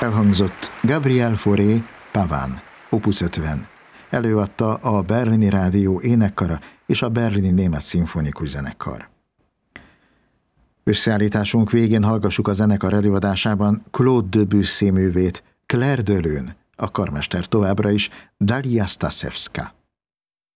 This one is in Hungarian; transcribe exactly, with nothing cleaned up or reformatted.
Elhangzott Gabriel Fauré Pavane, opus ötven. Előadta a Berlini Rádió énekkara és a Berlini Német Szimfonikus Zenekar. Összeállításunk végén hallgassuk a zenekar előadásában Claude Debussy művét, Clair de Lune, a karmester továbbra is Dalia Stasevska.